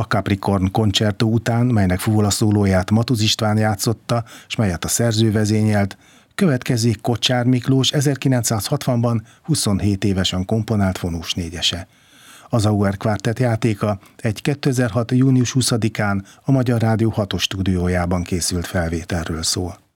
A Capricorn koncertó után, melynek fuvola szólóját Matusz István játszotta, és melyet a szerző vezényelt, következik Kocsár Miklós 1960-ban 27 évesen komponált fonós négyese. Az Auer Quartet játéka egy 2006. június 20-án a Magyar Rádió 6-os stúdiójában készült felvételről szól.